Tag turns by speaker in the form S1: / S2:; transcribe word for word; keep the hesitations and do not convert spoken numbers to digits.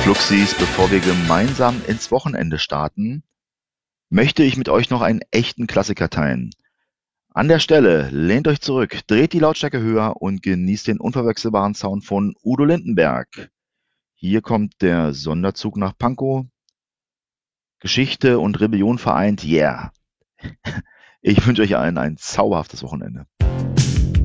S1: Fluxis, bevor wir gemeinsam ins Wochenende starten, möchte ich mit euch noch einen echten Klassiker teilen. An der Stelle lehnt euch zurück, dreht die Lautstärke höher und genießt den unverwechselbaren Sound von Udo Lindenberg. Hier kommt der Sonderzug nach Pankow. Geschichte und Rebellion vereint, yeah. Ich wünsche euch allen ein zauberhaftes Wochenende.